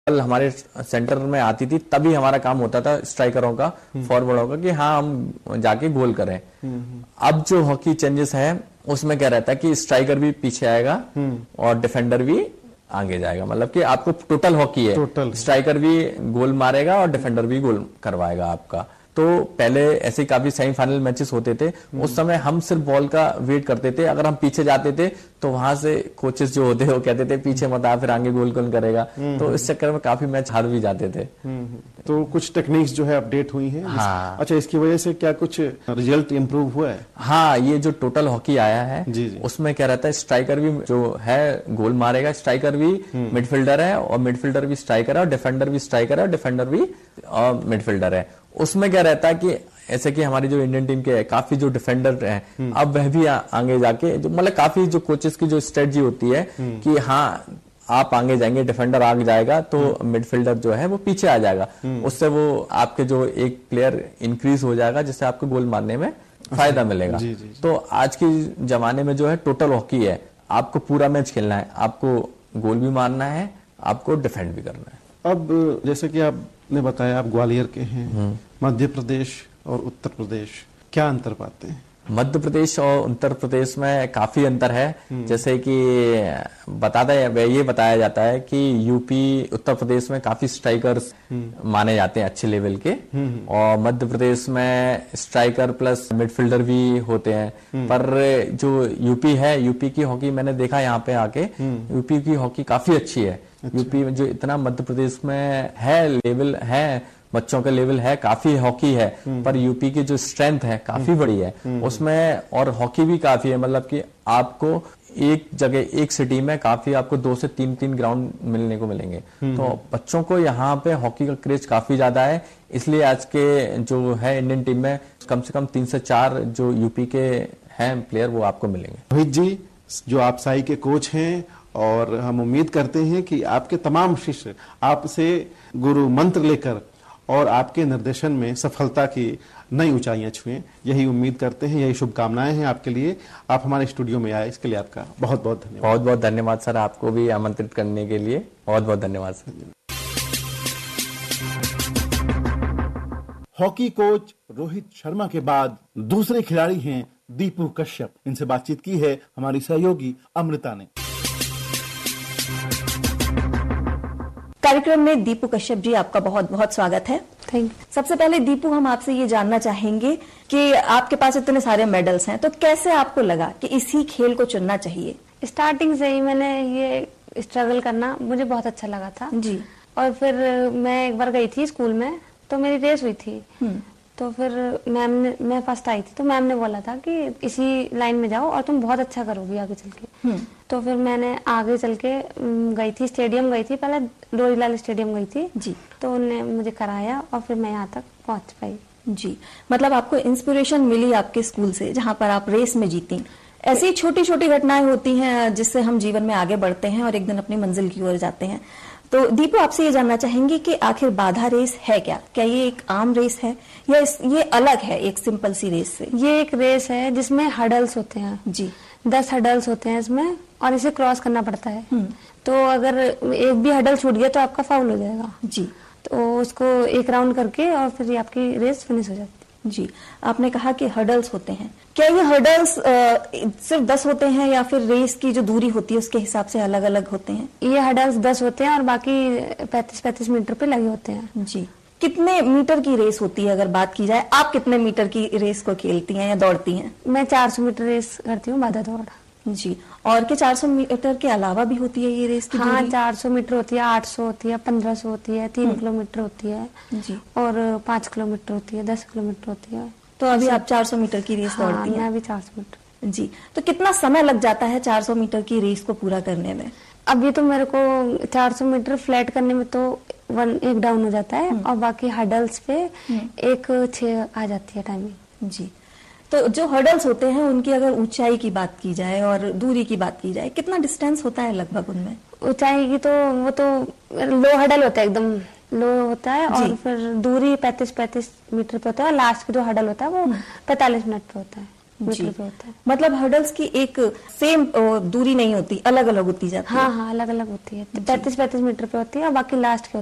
Ball हमारे centre में आती थी तभी हमारा काम होता था स्ट्राइकरों का, फॉरवर्डों का, कि हाँ हम जाके गोल करें। अब जो हॉकी चेंजेस है उसमें क्या रहता है कि स्ट्राइकर भी पीछे आएगा और डिफेंडर भी आगे जाएगा। मतलब कि आपको टोटल हॉकी है, स्ट्राइकर भी गोल मारेगा और डिफेंडर भी गोल करवाएगा आपका। तो पहले ऐसे काफी सेमीफाइनल मैचेस होते थे, उस समय हम सिर्फ बॉल का वेट करते थे। अगर हम पीछे जाते थे तो वहां से कोचेस जो होते हैं वो कहते थे पीछे मत आ, फिर आगे गोल कौन करेगा। तो इस चक्कर में काफी मैच हार भी जाते थे। तो कुछ टेक्निक्स जो है अपडेट हुई हैं। हाँ। अच्छा, इसकी वजह से क्या कुछ रिजल्ट इंप्रूव हुआ है? हाँ, ये जो टोटल हॉकी आया है जी। उसमें क्या रहता है, स्ट्राइकर भी जो है गोल मारेगा, स्ट्राइकर भी मिडफील्डर है और मिडफील्डर भी स्ट्राइकर है और डिफेंडर भी स्ट्राइकर है और डिफेंडर भी मिडफील्डर है। उसमें क्या रहता है कि ऐसे कि हमारी जो इंडियन टीम के काफी जो डिफेंडर हैं अब वह भी आगे जाके जो मतलब काफी जो कोचेस की जो स्ट्रेटजी होती है कि हाँ आप आगे जाएंगे, डिफेंडर आगे जाएगा तो मिडफील्डर जो है वो पीछे आ जाएगा। उससे वो आपके जो एक प्लेयर इंक्रीज हो जाएगा जिससे आपको गोल मारने में फायदा मिलेगा। जी। तो आज के जमाने में जो है टोटल हॉकी है, आपको पूरा मैच खेलना है, आपको गोल भी मारना है, आपको डिफेंड भी करना है। अब जैसे कि आपने बताया आप ग्वालियर के हैं, मध्य प्रदेश और उत्तर प्रदेश क्या अंतर पाते हैं? मध्य प्रदेश और उत्तर प्रदेश में काफी अंतर है। जैसे कि ये बताया जाता है कि यूपी उत्तर प्रदेश में काफी स्ट्राइकर्स माने जाते हैं अच्छे लेवल के, और मध्य प्रदेश में स्ट्राइकर प्लस मिडफील्डर भी होते हैं। पर जो यूपी है, यूपी की हॉकी मैंने देखा यहाँ पे आके, यूपी की हॉकी काफी अच्छी है। यूपी में जो इतना मध्य प्रदेश में है लेवल है, बच्चों का लेवल है, काफी हॉकी है, पर यूपी की जो स्ट्रेंथ है काफी बड़ी है उसमें, और हॉकी भी काफी है। मतलब कि आपको एक जगह एक सिटी में काफी आपको 2 से 3 ग्राउंड मिलने को मिलेंगे। तो बच्चों को यहाँ पे हॉकी का क्रेज काफी ज्यादा है, इसलिए आज के जो है इंडियन टीम में कम से कम 3 से 4 जो यूपी के हैं प्लेयर वो आपको मिलेंगे। रोहित जी जो आप साई के कोच हैं, और हम उम्मीद करते हैं कि आपके तमाम शिष्य आपसे गुरु मंत्र लेकर और आपके निर्देशन में सफलता की नई ऊंचाइयां छुएं, यही उम्मीद करते हैं, यही शुभकामनाएं हैं आपके लिए। आप हमारे स्टूडियो में आए इसके लिए आपका बहुत बहुत धन्यवाद। बहुत बहुत धन्यवाद सर, आपको भी आमंत्रित करने के लिए बहुत बहुत धन्यवाद sir. Hockey coach Rohit Sharma के बाद दूसरे खिलाड़ी हैं दीपू कश्यप। इनसे बातचीत की है हमारी सहयोगी अमृता ने। कार्यक्रम में दीपू कश्यप जी आपका बहुत बहुत स्वागत है। Thank you. सबसे पहले दीपू हम आपसे ये जानना चाहेंगे कि आपके पास इतने सारे मेडल्स हैं, तो कैसे आपको लगा कि इसी खेल को चुनना चाहिए? स्टार्टिंग से ही मैंने ये स्ट्रगल करना मुझे बहुत अच्छा लगा था जी। और फिर मैं एक बार गई थी स्कूल में, तो मेरी रेस हुई थी, तो फिर मैं फर्स्ट आई थी, तो मैम ने बोला था कि इसी लाइन में जाओ और तुम बहुत अच्छा करोगी आगे चल के। तो फिर मैंने आगे चल के गई थी, स्टेडियम गई थी, पहले लोरीलाल स्टेडियम गई थी जी। तो उन्होंने मुझे कराया और फिर मैं यहाँ तक पहुंच पाई जी। मतलब आपको इंस्पिरेशन मिली आपके स्कूल से जहाँ पर आप रेस में जीती। ऐसी छोटी छोटी घटनाएं होती हैं जिससे हम जीवन में आगे बढ़ते हैं और एक दिन अपनी मंजिल की ओर जाते हैं। तो दीपू आपसे ये जानना चाहेंगे कि आखिर बाधा रेस है क्या ये एक आम रेस है या ये अलग है एक सिंपल सी रेस से? ये एक रेस है जिसमें हडल्स होते हैं जी, 10 हडल्स होते हैं इसमें, और इसे क्रॉस करना पड़ता है। तो अगर एक भी हडल छूट गया तो आपका फाउल हो जाएगा जी। तो उसको एक राउंड करके और फिर आपकी रेस फिनिश हो जाती है जी। आपने कहा कि हर्डल्स होते हैं, क्या ये हर्डल्स सिर्फ 10 होते हैं या फिर रेस की जो दूरी होती है उसके हिसाब से अलग अलग होते हैं? ये हर्डल्स 10 होते हैं और बाकी 35-35 मीटर पे लगे होते हैं जी। कितने मीटर की रेस होती है अगर बात की जाए? आप कितने मीटर की रेस को खेलती हैं या दौड़ती हैं? मैं 400 मीटर रेस करती हूँ, बाधा दौड़ जी। और क्या 400 मीटर के अलावा भी होती है ये रेस की? हाँ, 400 मीटर होती है, 800 होती है, 1500 होती है, 3 किलोमीटर होती है जी, और 5 किलोमीटर होती है, 10 किलोमीटर होती है। तो अभी आप 400 मीटर की रेस दौड़ती हैं? मैं अभी 400 मीटर जी। तो कितना समय लग जाता है 400 मीटर की रेस को पूरा करने में? अभी तो मेरे को 400 मीटर फ्लैट करने में तो 1 डाउन हो जाता है और बाकी हर्डल्स पे 1:06 आ जाती है टाइमिंग जी। तो जो हर्डल्स होते हैं उनकी अगर ऊंचाई की बात की जाए और दूरी की बात की जाए, कितना डिस्टेंस होता है लगभग उनमें? ऊंचाई की तो वो तो लो हर्डल होता है, एकदम लो होता है, और फिर दूरी 35 मीटर पे होता है, और लास्ट का जो हर्डल होता है वो 45 मिनट पे होता है मीटर पे होता है। मतलब हर्डल्स की एक सेम दूरी नहीं होती, अलग अलग होती जाती है। हाँ, अलग अलग होती है। 35-35 मीटर पे होती है और बाकी लास्ट के